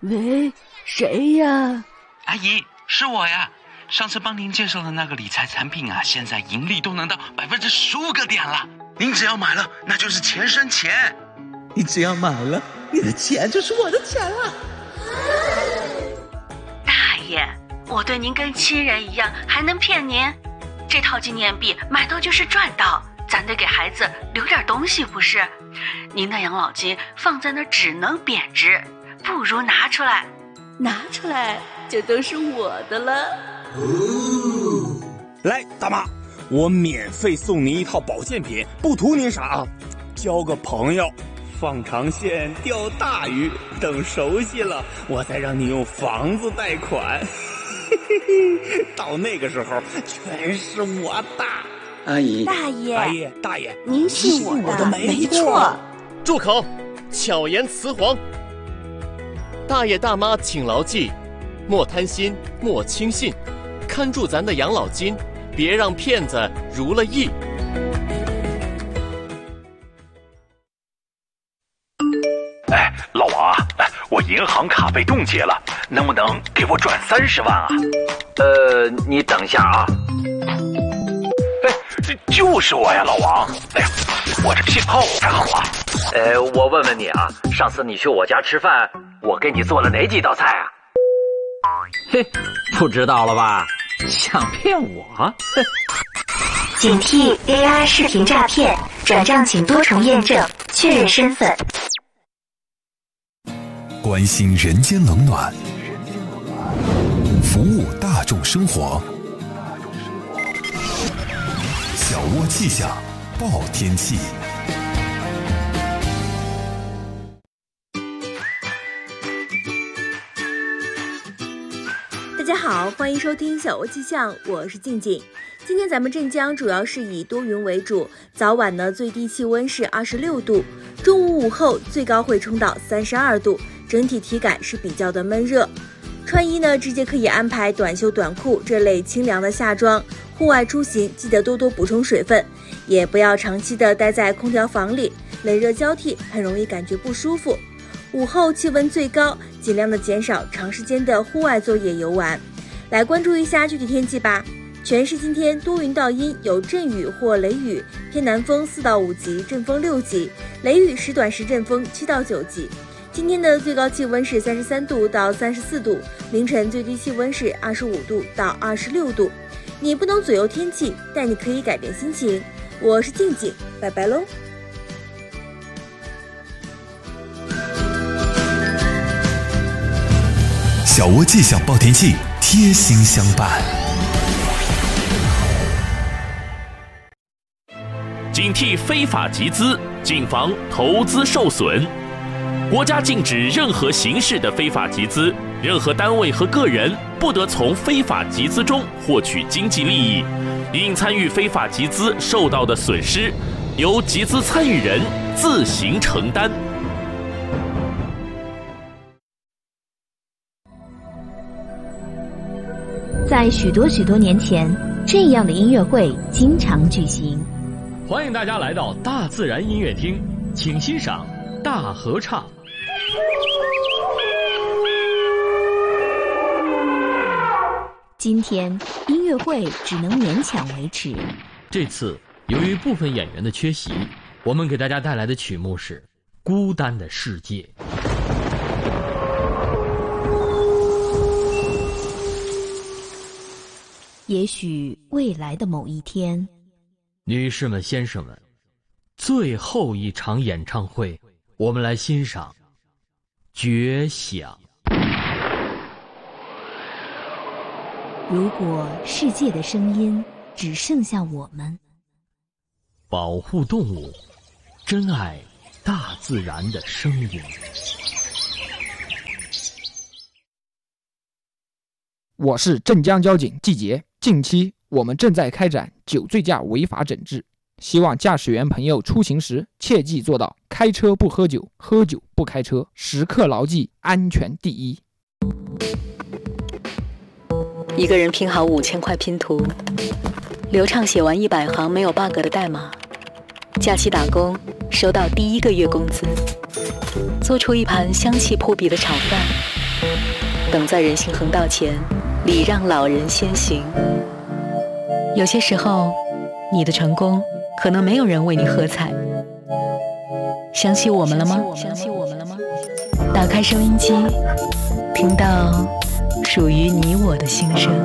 喂，谁呀？ 阿姨，是我呀。上次帮您介绍的那个理财产品啊，现在盈利都能到15%个点了。您只要买了，那就是钱生钱。 你只要买了，你的钱就是我的钱了。 大爷，我对您跟亲人一样，还能骗您？这套纪念币买到就是赚到，咱得给孩子留点东西不是？您的养老金放在那儿只能贬值，不如拿出来。 拿出来就都是我的了。 来，大妈，我免费送您一套保健品，不图您啥啊，交个朋友，放长线钓大鱼，等熟悉了，我再让你用房子贷款。到那个时候，全是我的。 阿姨， 大爷， 阿姨，大爷， 您信我的没错。 住口！巧言辞黄。大爷大妈请牢记，莫贪心，莫轻信，看住咱的养老金，别让骗子如了意。 哎，老王啊，我银行卡被冻结了，能不能给我转30万啊？ 你等一下啊。 哎，这就是我呀，老王。哎呀，我这信号不太好啊。 我问问你啊，上次你去我家吃饭，我给你做了哪几道菜啊？ 嘿，不知道了吧？想骗我？ 警惕 AI 视频诈骗，转账请多重验证，确认身份。 关心人间冷暖，服务大众生活。小窝气象报天气。 大家好，欢迎收听小窝气象，我是静静。今天咱们镇江主要是以多云为主，早晚呢最低气温是26度，中午午后最高会冲到32度，整体体感是比较的闷热。穿衣呢直接可以安排短袖短裤这类清凉的夏装，户外出行记得多多补充水分，也不要长期的待在空调房里，冷热交替很容易感觉不舒服。午后气温最高，尽量的减少长时间的户外作业游玩。来关注一下具体天气吧。全市今天多云到阴，有阵雨或雷雨，偏南风4到5级，阵风6级，雷雨时短时阵风7到9级。今天的最高气温是33度到34度，凌晨最低气温是25度到26度。你不能左右天气，但你可以改变心情。我是静静，拜拜喽。 小窝气象报天气，贴心相伴。 警惕非法集资，谨防投资受损。国家禁止任何形式的非法集资，任何单位和个人不得从非法集资中获取经济利益。因参与非法集资受到的损失，由集资参与人自行承担。 在许多年前，这样的音乐会经常举行。 欢迎大家来到大自然音乐厅，请欣赏大合唱。 今天音乐会只能勉强维持。 这次由于部分演员的缺席，我们给大家带来的曲目是《孤单的世界》。 也许未来的某一天， 女士们先生们，最后一场演唱会，我们来欣赏《绝响》。 如果世界的声音只剩下我们， 保护动物，珍爱大自然的声音。 我是镇江交警季杰，近期我们正在开展酒醉驾违法整治，希望驾驶员朋友出行时切记做到开车不喝酒，喝酒不开车，时刻牢记安全第一。 一个人拼好5000块拼图，流畅写完100行没有 bug 的代码，假期打工收到第1个月工资，做出一盘香气扑鼻的炒饭， 等在人行横道前，礼让老人先行。有些时候，你的成功可能没有人为你喝彩。想起我们了吗？打开收音机，听到属于你我的心声。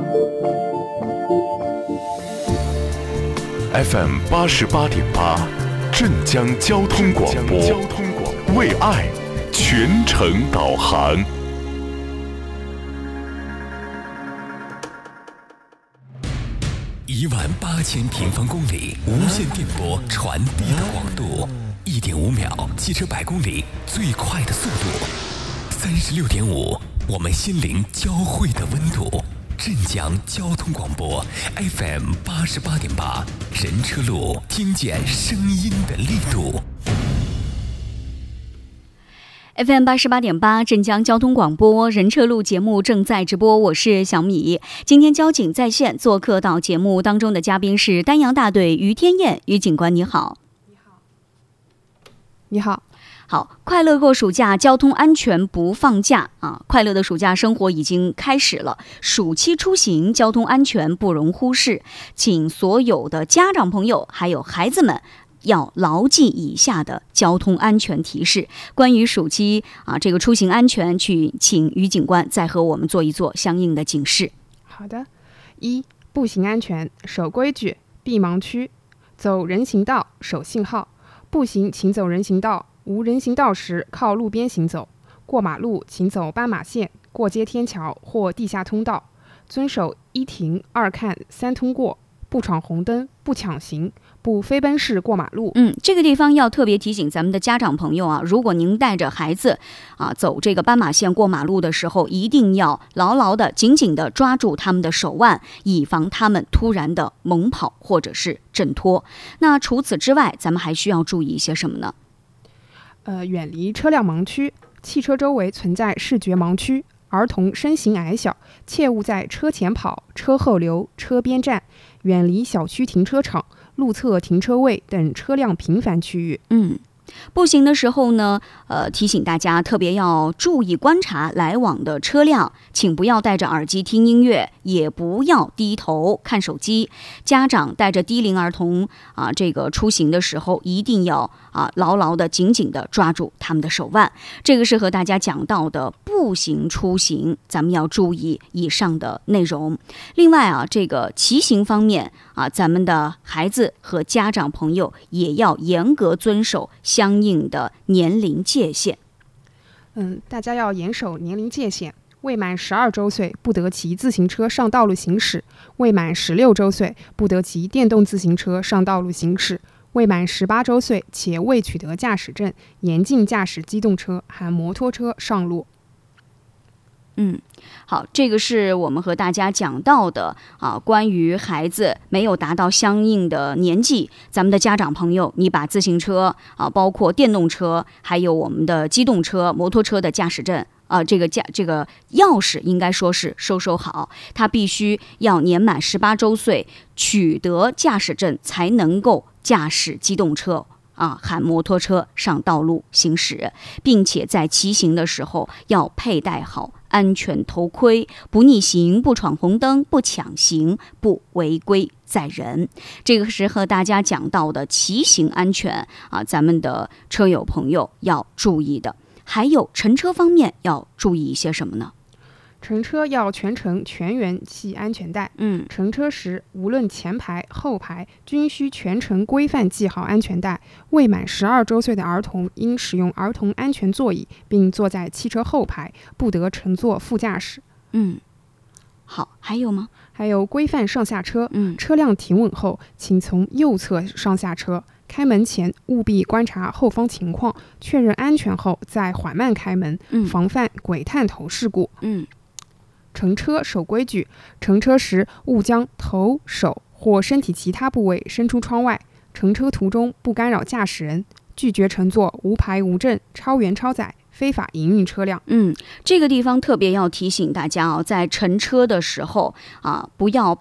FM 88.8，镇江交通广播，为爱全程导航。18000平方公里无线电波传递的广度，1.5秒汽车100公里最快的速度，36.5我们心灵交汇的温度。镇江交通广播 FM 88.8，人车路，听见声音的力度。 FM 88.8镇江交通广播人车路节目正在直播，我是小米。今天交警在线做客到节目当中的嘉宾是丹阳大队于天燕，于警官你好。 你好。 好，快乐过暑假，交通安全不放假啊！快乐的暑假生活已经开始了，暑期出行交通安全不容忽视，请所有的家长朋友还有孩子们要牢记以下的交通安全提示。关于暑期这个出行安全，去请于警官再和我们做一做相应的警示。 好的，1. 步行安全，守规矩，避盲区，走人行道，守信号，步行请走人行道，无人行道时靠路边行走，过马路请走斑马线、过街天桥或地下通道，遵守1停2看3通过，不闯红灯，不抢行，不飞奔式过马路。 这个地方要特别提醒咱们的家长朋友啊，如果您带着孩子走这个斑马线过马路的时候，一定要牢牢的、紧紧的抓住他们的手腕，以防他们突然的猛跑或者是挣脱。那除此之外，咱们还需要注意一些什么呢？ 远离车辆盲区，汽车周围存在视觉盲区，儿童身形矮小，切勿在车前跑、车后留、车边站，远离小区停车场、路侧停车位等车辆频繁区域。 步行的时候呢，提醒大家特别要注意观察来往的车辆，请不要戴着耳机听音乐，也不要低头看手机。家长带着低龄儿童这个出行的时候，一定要牢牢的、紧紧的抓住他们的手腕。这个是和大家讲到的步行出行，咱们要注意以上的内容。另外这个骑行方面咱们的孩子和家长朋友也要严格遵守相应的年龄界限。 大家要严守年龄界限。未满12周岁不得骑自行车上道路行驶，未满16周岁不得骑电动自行车上道路行驶，未满18周岁且未取得驾驶证，严禁驾驶机动车含摩托车上路。 好，这个是我们和大家讲到的关于孩子没有达到相应的年纪，咱们的家长朋友，你把自行车包括电动车，还有我们的机动车、摩托车的驾驶证这个钥匙应该说是收好，他必须要年满18周岁，取得驾驶证才能够驾驶机动车含摩托车上道路行驶，并且在骑行的时候要佩戴好安全头盔，不逆行，不闯红灯，不抢行，不违规载人。这个是和大家讲到的骑行安全咱们的车友朋友要注意的。还有乘车方面要注意一些什么呢？ 乘车要全程全员系安全带。乘车时无论前排后排均需全程规范系好安全带。未满12周岁的儿童应使用儿童安全座椅，并坐在汽车后排，不得乘坐副驾驶。 好，还有吗？ 还有规范上下车。车辆停稳后，请从右侧上下车。开门前务必观察后方情况，确认安全后再缓慢开门，防范鬼探头事故。乘车守规矩，乘车时勿将头、手或身体其他部位伸出窗外。乘车途中不干扰驾驶人，拒绝乘坐无牌无证、超员超载、非法营运车辆。 这个地方特别要提醒大家在乘车的时候不要把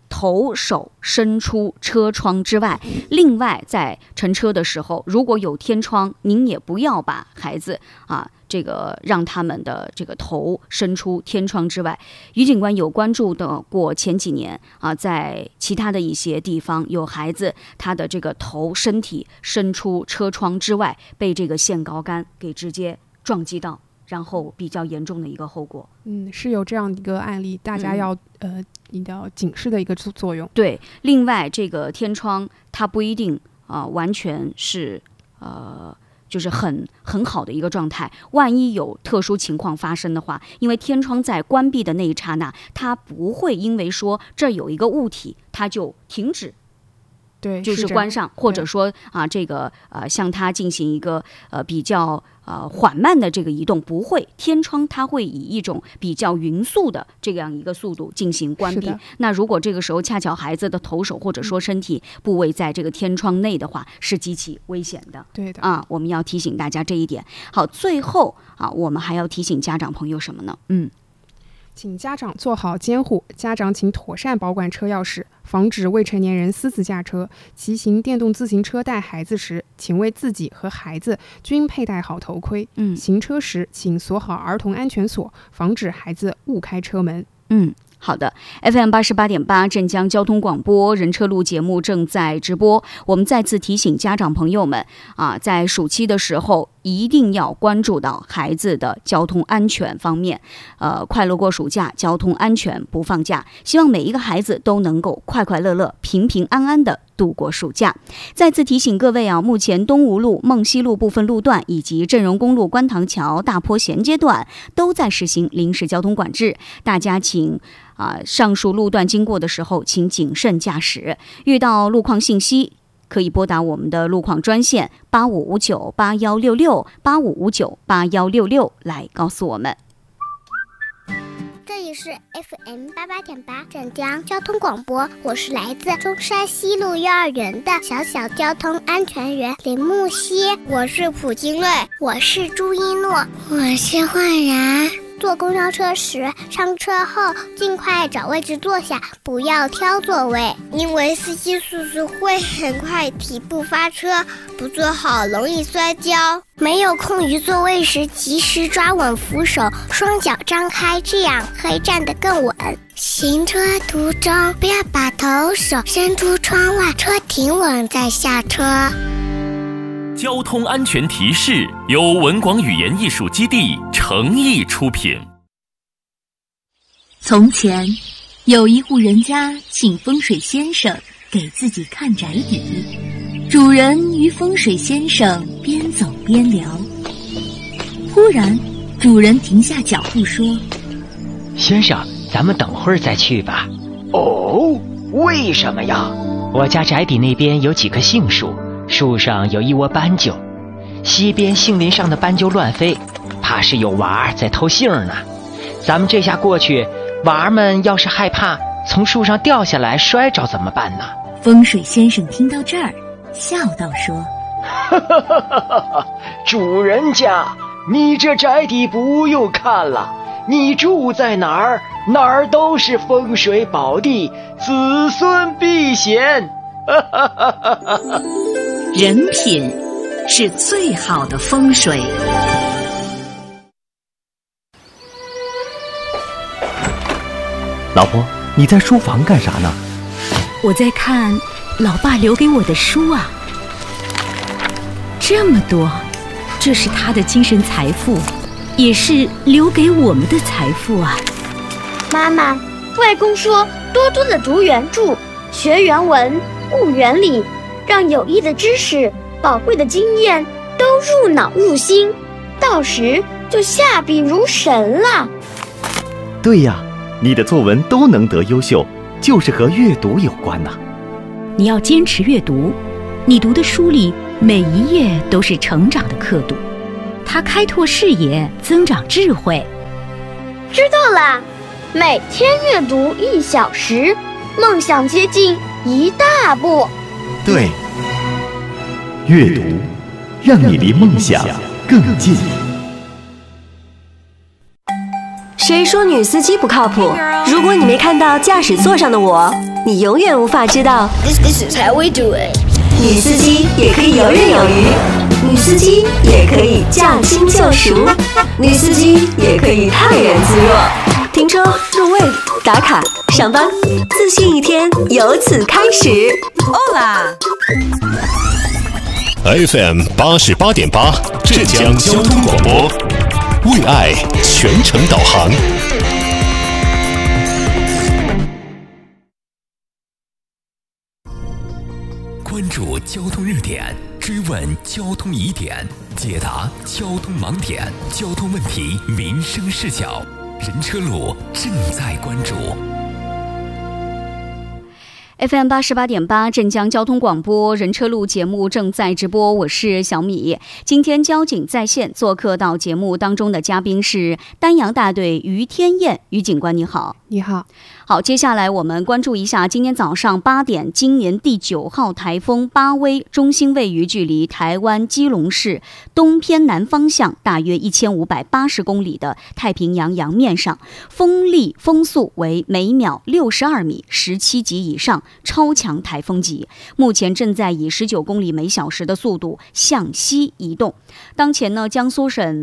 头手伸出车窗之外。另外，在乘车的时候，如果有天窗，您也不要把孩子这个让他们的这个头伸出天窗之外。于警官有关注的过前几年在其他的一些地方有孩子他的这个头身体伸出车窗之外，被这个限高杆给直接撞击到，然后比较严重的一个后果。 是有这样一个案例，大家要一定要警示的一个作用。 对，另外这个天窗它不一定完全是就是很好的一个状态，万一有特殊情况发生的话，因为天窗在关闭的那一刹那，它不会因为说这有一个物体它就停止， 对， 就是关上，或者说这个向它进行一个比较缓慢的这个移动，不会，天窗它会以一种比较匀速的这样一个速度进行关闭。那如果这个时候恰巧孩子的头手或者说身体部位在这个天窗内的话，是极其危险的。 对的我们要提醒大家这一点。好，最后我们还要提醒家长朋友什么呢？ 请家长做好监护，家长请妥善保管车钥匙，防止未成年人私自驾车。骑行电动自行车带孩子时，请为自己和孩子均佩戴好头盔。行车时请锁好儿童安全锁，防止孩子误开车门。 好的 FM 88.8镇江交通广播人车路节目正在直播。我们再次提醒家长朋友们在暑期的时候一定要关注到孩子的交通安全方面。快乐过暑假，交通安全不放假。希望每一个孩子都能够快快乐乐、平平安安的度过暑假。再次提醒各位目前东吴路、梦溪路部分路段以及镇荣公路观塘桥大坡衔接段都在实行临时交通管制，大家请上述路段经过的时候，请谨慎驾驶。遇到路况信息，可以拨打我们的路况专线8559816685598166来告诉我们。 这里是 FM 88.8镇江交通广播，我是来自中山西路幼儿园的小小交通安全员林木熙。 我是蒲金瑞。 我是朱一诺。 我是焕然。 坐公交车时，上车后尽快找位置坐下，不要挑座位， 因为司机叔叔会很快提步发车，不坐好容易摔跤。 没有空余座位时，及时抓稳扶手，双脚张开，这样可以站得更稳。 行车途中不要把头手伸出窗外，车停稳再下车。 交通安全提示由文广语言艺术基地诚意出品。 从前有一户人家请风水先生给自己看宅邸，主人与风水先生边走边聊，忽然主人停下脚步说： 先生，咱们等会儿再去吧。 哦，为什么呀？ 我家宅邸那边有几棵杏树，树上有一窝斑鸠，西边杏林上的斑鸠乱飞，怕是有娃儿在偷杏呢。咱们这下过去，娃儿们要是害怕从树上掉下来摔着怎么办呢？ 风水先生听到这儿笑道说： 主人家，你这宅邸不用看了，你住在哪儿，哪儿都是风水宝地，子孙避险。 人品是最好的风水。 老婆，你在书房干啥呢？ 我在看老爸留给我的书啊，这么多，这是他的精神财富，也是留给我们的财富啊。 妈妈，外公说多多的读原著，学原文，悟原理，让有益的知识、宝贵的经验都入脑入心，到时就下笔如神了。 对呀，你的作文都能得优秀，就是和阅读有关呐。 你要坚持阅读，你读的书里每一页都是成长的刻度，它开拓视野，增长智慧。 知道啦，每天阅读1小时，梦想接近一大步。 对，阅读让你离梦想更近。 谁说女司机不靠谱？如果你没看到驾驶座上的我， 你永远无法知道。 This is how we do it。 女司机也可以游刃有余，女司机也可以驾轻就熟，女司机也可以泰然自若。停车、入位、打卡、上班，自信一天由此开始。 哦啦 FM 88.8浙江交通广播，为爱全程导航。关注交通热点，追问交通疑点，解答交通盲点，交通问题民生视角，人车路正在关注。 FM 88.8镇江交通广播人车路节目正在直播，我是小米。今天交警在线做客到节目当中的嘉宾是丹阳大队于天燕，于警官你好。 你好。 好，接下来我们关注一下今天早上8点，今年第9号台风巴威中心位于距离台湾基隆市东偏南方向大约1580公里的太平洋洋面上，风力风速为每秒62米，17级以上，超强台风级，目前正在以19公里每小时的速度向西移动。当前呢，江苏省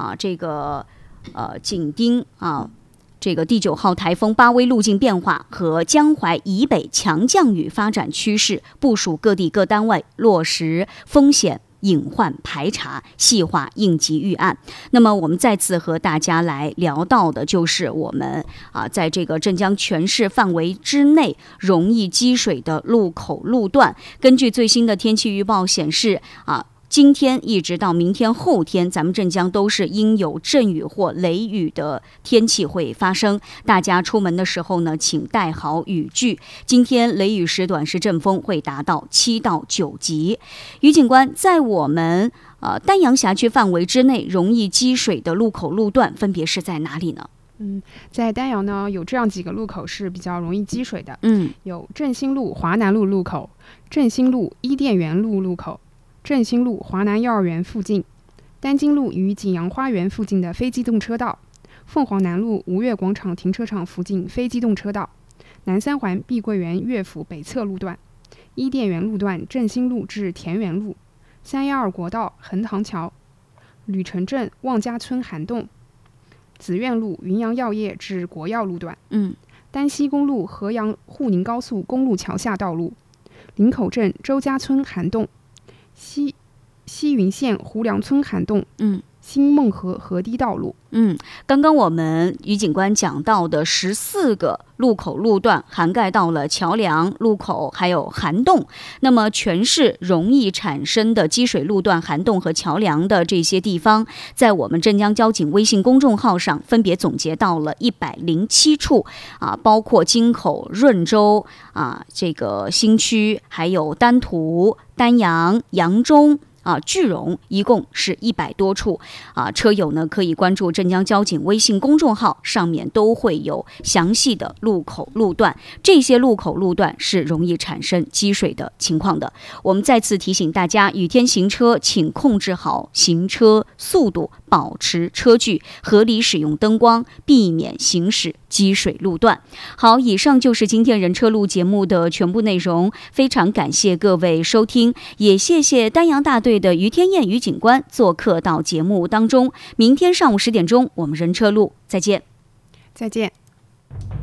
紧盯这个第9号台风巴威路径变化和江淮以北强降雨发展趋势，部署各地各单位落实风险隐患排查，细化应急预案。那么我们再次和大家来聊到的就是我们在这个镇江全市范围之内容易积水的路口路段。根据最新的天气预报显示今天一直到明天后天，咱们镇江都是应有阵雨或雷雨的天气会发生。大家出门的时候呢，请带好雨具。今天雷雨时短时阵风会达到7到9级。于警官，在我们丹阳辖区范围之内容易积水的路口路段分别是在哪里呢？ 在丹阳呢，有这样几个路口是比较容易积水的。有振兴路华南路路口、振兴路伊甸园路路口、振兴路华南幼儿园附近、丹津路与景阳花园附近的非机动车道、凤凰南路吴越广场停车场附近非机动车道、南三环碧桂园乐府北侧路段、伊甸园路段振兴路至田园路、312国道横塘桥、吕城镇望家村涵洞、紫苑路云阳药业至国药路段、丹西公路河阳沪宁高速公路桥下道路、林口镇周家村涵洞、西云县胡梁村涵洞、新孟河河堤道路。 刚刚我们于警官讲到的14个路口路段涵盖到了桥梁、路口还有涵洞。那么全市容易产生的积水路段、涵洞和桥梁的这些地方，在我们镇江交警微信公众号上分别总结到了107处包括京口、润州这个新区，还有丹徒、丹阳、扬中句容，一共是100多处车友呢可以关注镇江交警微信公众号，上面都会有详细的路口路段，这些路口路段是容易产生积水的情况的。我们再次提醒大家，雨天行车请控制好行车速度，保持车距，合理使用灯光，避免行驶积水路段。好，以上就是今天人车路节目的全部内容，非常感谢各位收听，也谢谢丹阳大队的于天燕于警官做客到节目当中。明天上午10点钟，我们人车路再见。 再见。